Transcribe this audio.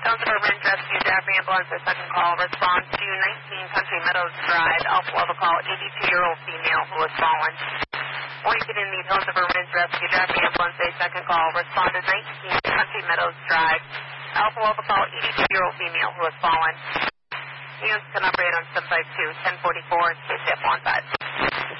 Sounds of Urban Rescue Drive Ambulance, a second call. Respond to 19 Country Meadows Drive. Alpha Level call, 82-year-old female who has fallen. Once you get in the Sounds of Urban Rescue Drive Ambulance, a second call. Respond to 19 Country Meadows Drive. Alpha Level call, 82-year-old female who has fallen. Units can operate on 752, 1044, KCF 15.